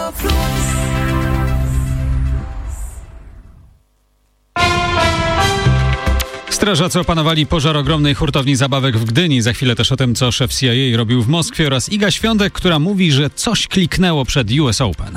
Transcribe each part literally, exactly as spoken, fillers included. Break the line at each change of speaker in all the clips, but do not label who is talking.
Plus.
Strażacy opanowali pożar ogromnej hurtowni zabawek w Gdyni. Za chwilę też o tym, co szef C I A robił w Moskwie, oraz Iga Świątek, która mówi, że coś kliknęło przed U S Open.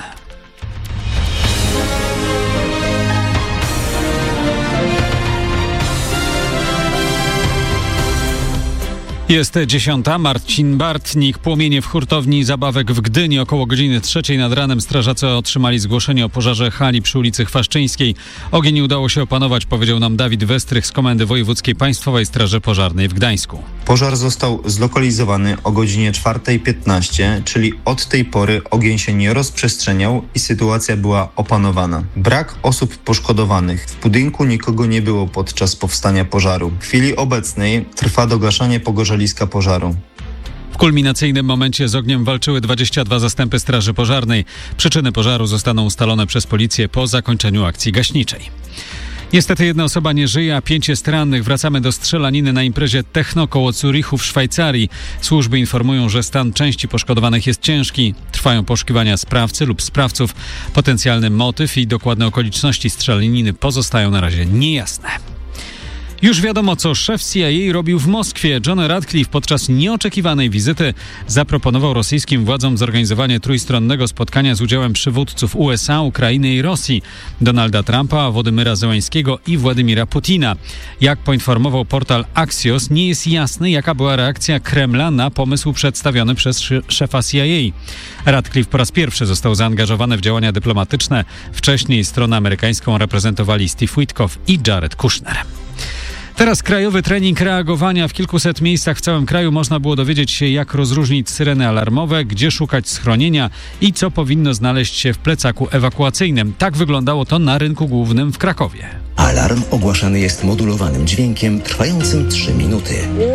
Jest dziesiąta. Marcin Bartnik. Płomienie w hurtowni zabawek w Gdyni. Około godziny trzeciej nad ranem strażacy otrzymali zgłoszenie o pożarze hali przy ulicy Chwaszczyńskiej. Ogień nie udało się opanować, powiedział nam Dawid Westrych z Komendy Wojewódzkiej Państwowej Straży Pożarnej w Gdańsku.
Pożar został zlokalizowany o godzinie czwarta piętnaście, czyli od tej pory ogień się nie rozprzestrzeniał i sytuacja była opanowana. Brak osób poszkodowanych. W budynku nikogo nie było podczas powstania pożaru. W chwili obecnej trwa dogaszanie pogorzeliska pożaru.
W kulminacyjnym momencie z ogniem walczyły dwadzieścia dwa zastępy Straży Pożarnej. Przyczyny pożaru zostaną ustalone przez policję po zakończeniu akcji gaśniczej. Niestety jedna osoba nie żyje, a pięć jest rannych. Wracamy do strzelaniny na imprezie Techno koło Zurichu w Szwajcarii. Służby informują, że stan części poszkodowanych jest ciężki. Trwają poszukiwania sprawcy lub sprawców. Potencjalny motyw i dokładne okoliczności strzelaniny pozostają na razie niejasne. Już wiadomo, co szef C I A robił w Moskwie. John Radcliffe podczas nieoczekiwanej wizyty zaproponował rosyjskim władzom zorganizowanie trójstronnego spotkania z udziałem przywódców U S A, Ukrainy i Rosji, Donalda Trumpa, Władimira Zełańskiego i Władimira Putina. Jak poinformował portal Axios, nie jest jasne, jaka była reakcja Kremla na pomysł przedstawiony przez szefa C I A. Radcliffe po raz pierwszy został zaangażowany w działania dyplomatyczne. Wcześniej stronę amerykańską reprezentowali Steve Witkoff i Jared Kushner. Teraz krajowy trening reagowania. W kilkuset miejscach w całym kraju można było dowiedzieć się, jak rozróżnić syreny alarmowe, gdzie szukać schronienia i co powinno znaleźć się w plecaku ewakuacyjnym. Tak wyglądało to na rynku głównym w Krakowie.
Alarm ogłaszany jest modulowanym dźwiękiem trwającym trzy minuty.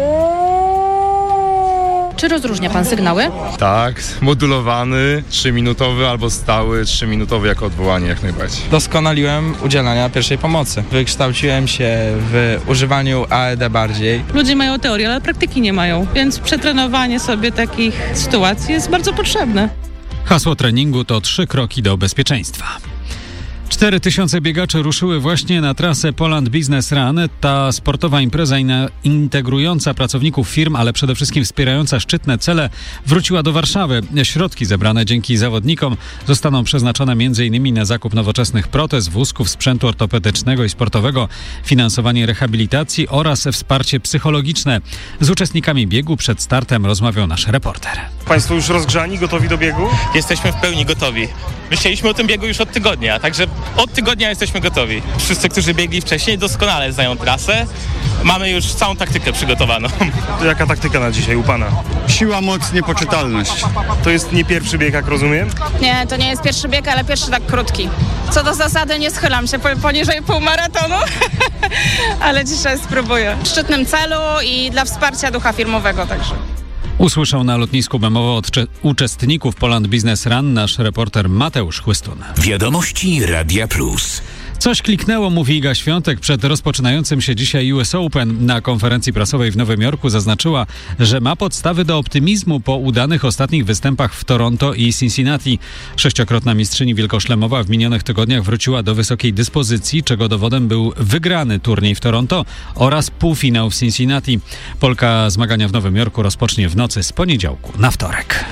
Czy rozróżnia pan sygnały?
Tak, modulowany, trzyminutowy albo stały, trzyminutowy jako odwołanie jak najbardziej.
Doskonaliłem udzielania pierwszej pomocy. Wykształciłem się w używaniu A E D bardziej.
Ludzie mają teorię, ale praktyki nie mają, więc przetrenowanie sobie takich sytuacji jest bardzo potrzebne.
Hasło treningu to trzy kroki do bezpieczeństwa. Cztery tysiące biegaczy ruszyły właśnie na trasę Poland Business Run. Ta sportowa impreza integrująca pracowników firm, ale przede wszystkim wspierająca szczytne cele, wróciła do Warszawy. Środki zebrane dzięki zawodnikom zostaną przeznaczone m.in. na zakup nowoczesnych protez, wózków, sprzętu ortopedycznego i sportowego, finansowanie rehabilitacji oraz wsparcie psychologiczne. Z uczestnikami biegu przed startem rozmawiał nasz reporter.
Państwo już rozgrzani, gotowi do biegu?
Jesteśmy w pełni gotowi. Myśleliśmy o tym biegu już od tygodnia, także od tygodnia jesteśmy gotowi. Wszyscy, którzy biegli wcześniej, doskonale znają trasę. Mamy już całą taktykę przygotowaną.
To jaka taktyka na dzisiaj u pana?
Siła, moc, niepoczytalność.
To jest nie pierwszy bieg, jak rozumiem?
Nie, to nie jest pierwszy bieg, ale pierwszy tak krótki. Co do zasady nie schylam się poniżej półmaratonu, ale dzisiaj spróbuję. W szczytnym celu i dla wsparcia ducha firmowego także.
Usłyszał na lotnisku Bemowo od cze- uczestników Poland Business Run nasz reporter Mateusz Chłystun.
Wiadomości Radia Plus.
Coś kliknęło, mówi Iga Świątek przed rozpoczynającym się dzisiaj U S Open. Na konferencji prasowej w Nowym Jorku zaznaczyła, że ma podstawy do optymizmu po udanych ostatnich występach w Toronto i Cincinnati. Sześciokrotna mistrzyni wielkoszlemowa w minionych tygodniach wróciła do wysokiej dyspozycji, czego dowodem był wygrany turniej w Toronto oraz półfinał w Cincinnati. Polka zmagania w Nowym Jorku rozpocznie w nocy z poniedziałku na wtorek.